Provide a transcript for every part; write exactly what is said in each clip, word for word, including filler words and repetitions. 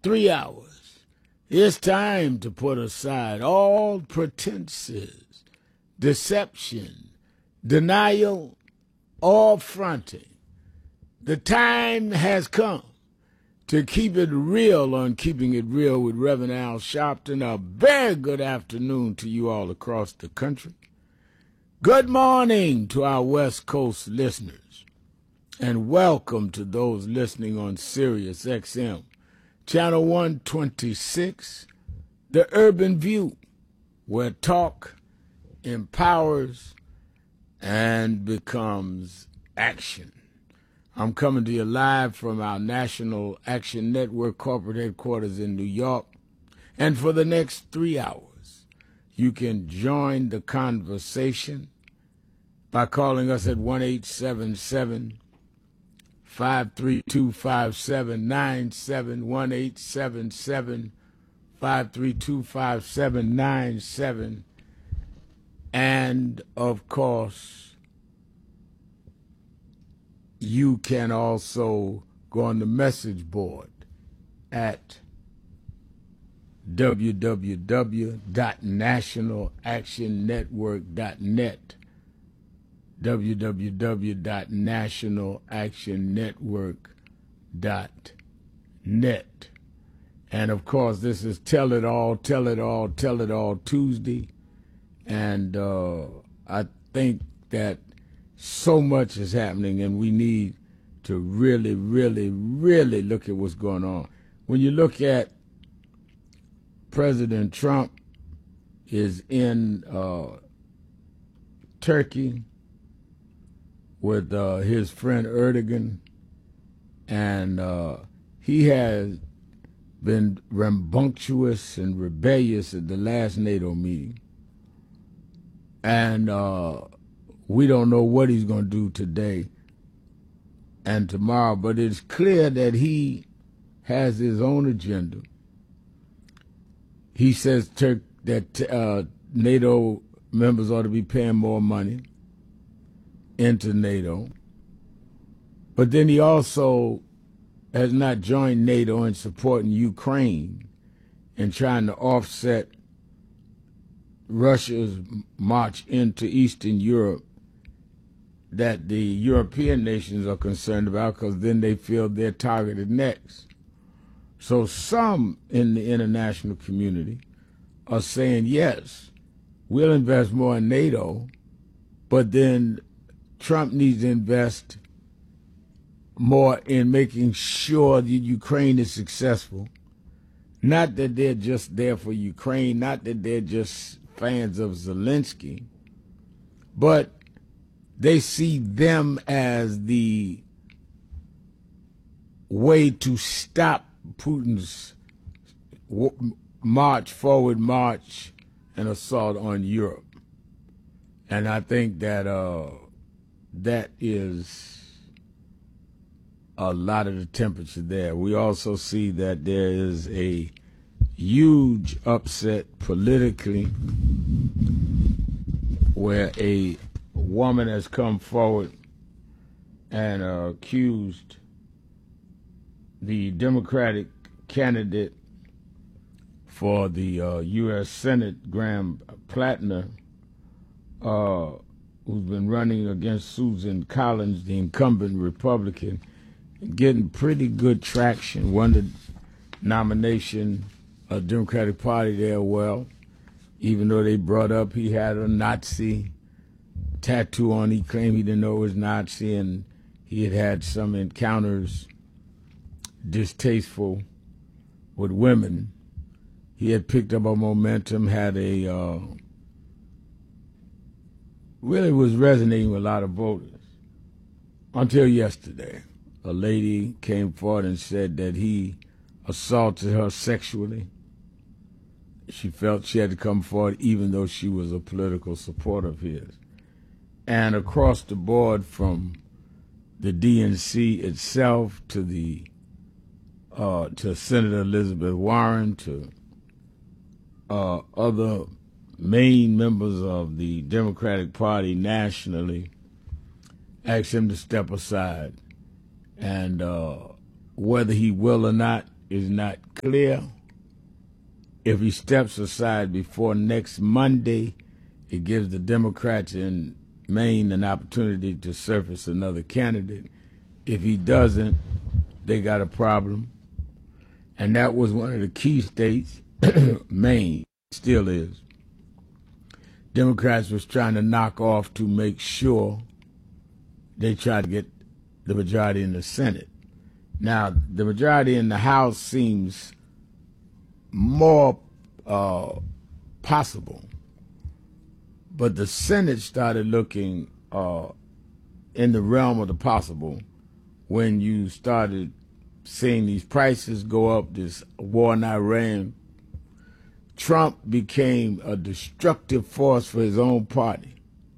three hours. It's time to put aside all pretenses, deception, denial, or fronting. The time has come to keep it real on Keeping It Real with Reverend Al Sharpton. A very good afternoon to you all across the country. Good morning to our West Coast listeners, and welcome to those listening on Sirius X M, Channel one twenty-six, The Urban View, where talk empowers and becomes action. I'm coming to you live from our National Action Network corporate headquarters in New York. And for the next three hours, you can join the conversation by calling us at one eight seven seven, five three two, five seven nine seven, one eight seven seven, five three two, five seven nine seven. And, of course, you can also go on the message board at w w w dot national action network dot net, w w w dot national action network dot net. And, of course, this is Tell It All, Tell It All, Tell It All Tuesday. And uh, I think that so much is happening, and we need to really, really, really look at what's going on. When you look at President Trump is in uh, Turkey with uh, his friend Erdogan, and uh, he has been rambunctious and rebellious at the last NATO meeting. And uh, we don't know what he's going to do today and tomorrow, but it's clear that he has his own agenda. He says Turk, that uh, NATO members ought to be paying more money into NATO. But then he also has not joined NATO in supporting Ukraine and trying to offset Russia's march into Eastern Europe that the European nations are concerned about, because then they feel they're targeted next. So some in the international community are saying, yes, we'll invest more in NATO, but then Trump needs to invest more in making sure that Ukraine is successful. Not that they're just there for Ukraine, not that they're just fans of Zelensky, but they see them as the way to stop Putin's march, forward march, and assault on Europe. And I think that uh, that is a lot of the temperature there. We also see that there is a huge upset politically where a woman has come forward and uh, accused the Democratic candidate for the uh, U S Senate, Graham Plattner, uh, who's been running against Susan Collins, the incumbent Republican, getting pretty good traction, won the nomination of the Democratic Party there well, even though they brought up he had a Nazi tattoo on. He claimed he didn't know it was Nazi, and he had had some encounters distasteful with women. He had picked up a momentum, had a, uh, really was resonating with a lot of voters. Until yesterday, a lady came forward and said that he assaulted her sexually. She felt she had to come forward even though she was a political supporter of his. And across the board, from the D N C itself to the uh, to Senator Elizabeth Warren, to uh, other main members of the Democratic Party nationally, asked him to step aside. And uh, whether he will or not, is not clear. If he steps aside before next Monday, it gives the Democrats in Maine an opportunity to surface another candidate. If he doesn't, they got a problem. And that was one of the key states, Maine still is. Democrats was trying to knock off to make sure they tried to get the majority in the Senate. Now, the majority in the House seems more uh, possible, but the Senate started looking uh, in the realm of the possible when you started seeing these prices go up, this war in Iran. Trump became a destructive force for his own party.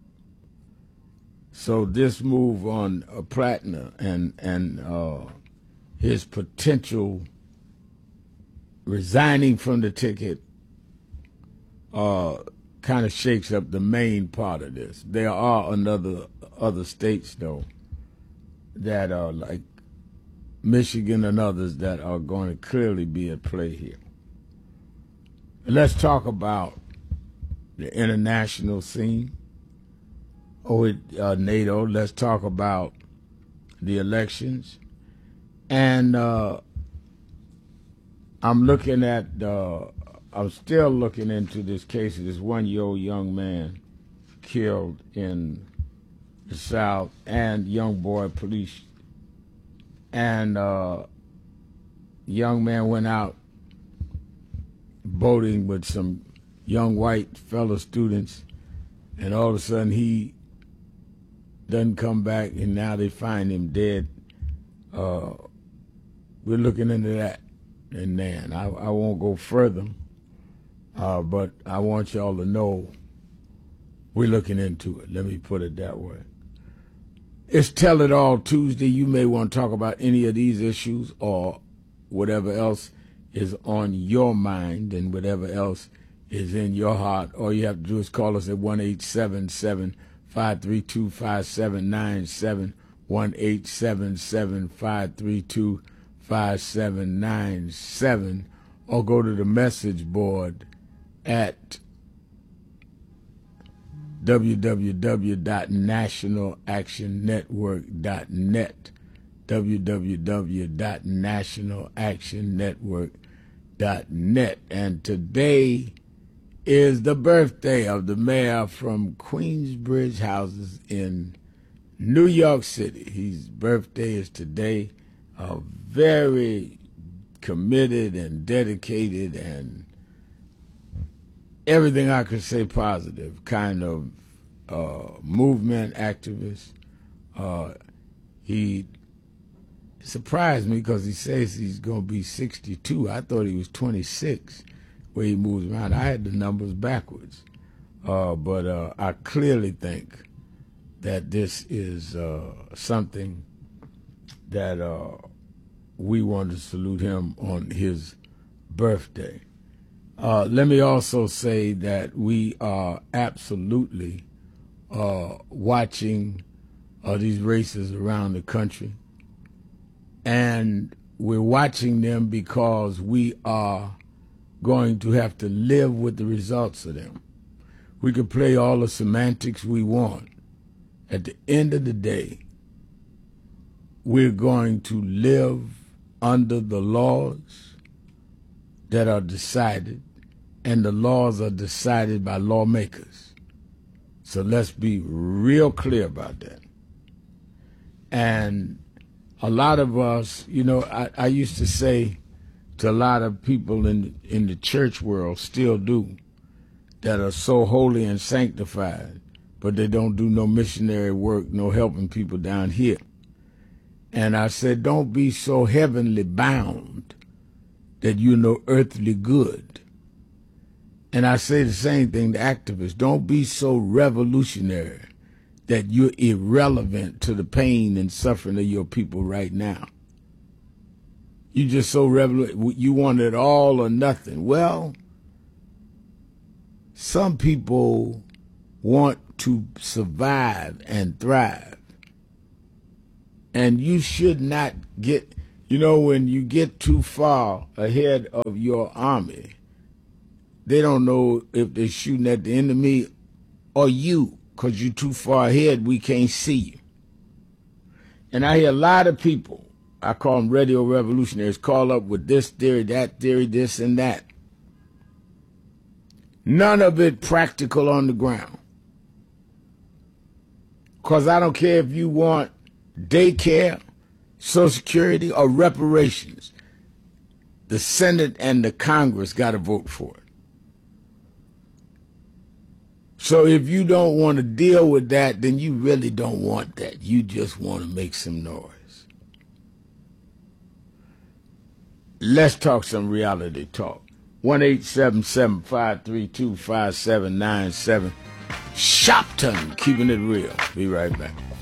So this move on uh, Platner and and uh, his potential resigning from the ticket uh, kind of shakes up the main part of this. There are another other states though that are like Michigan and others that are going to clearly be at play here. Let's talk about the international scene. Oh, uh, NATO. Let's talk about the elections. And uh, I'm looking at, uh, I'm still looking into this case of this one-year-old young man killed in the South, and young boy police. And uh, young man went out boating with some young white fellow students, and all of a sudden he doesn't come back, and now they find him dead. Uh, we're looking into that, and then I, I won't go further, uh, but I want y'all to know we're looking into it. Let me put it that way. It's Tell It All Tuesday. You may want to talk about any of these issues or whatever else is on your mind and whatever else is in your heart. All you have to do is call us at one eight seven seven, five three two, five seven nine seven, one eight seven seven, five three two, five seven nine seven, or go to the message board at w w w dot national action network dot net, w w w dot national action network dot net. And today is the birthday of the mayor from Queensbridge Houses in New York City. His birthday is today. A very committed and dedicated and everything I could say positive kind of uh, movement activist. Uh, he surprised me because he says he's going to be sixty-two. I thought he was twenty-six where he moves around. I had the numbers backwards. Uh, but uh, I clearly think that this is uh, something that uh, we want to salute him on his birthday. Uh, let me also say that we are absolutely uh, watching uh, these races around the country. And we're watching them because we are going to have to live with the results of them. We can play all the semantics we want. At the end of the day, we're going to live under the laws that are decided, and the laws are decided by lawmakers. So let's be real clear about that. And a lot of us, you know, I, I used to say to a lot of people in, in the church world, still do, that are so holy and sanctified, but they don't do no missionary work, no helping people down here. And I said, don't be so heavenly bound that you know earthly good. And I say the same thing to activists. Don't be so revolutionary that you're irrelevant to the pain and suffering of your people right now. You just so revolutionary. You want it all or nothing. Well, some people want to survive and thrive. And you should not get, You know, when you get too far ahead of your army, they don't know if they're shooting at the enemy or you, because you're too far ahead, we can't see you. And I hear a lot of people, I call them radio revolutionaries, call up with this theory, that theory, this and that. None of it practical on the ground. Because I don't care if you want daycare, Social Security, or reparations. The Senate and the Congress got to vote for it. So if you don't want to deal with that, then you really don't want that. You just want to make some noise. Let's talk some reality talk. one eight seven seven, five three two, five seven nine seven. Shopton, keeping it real. Be right back.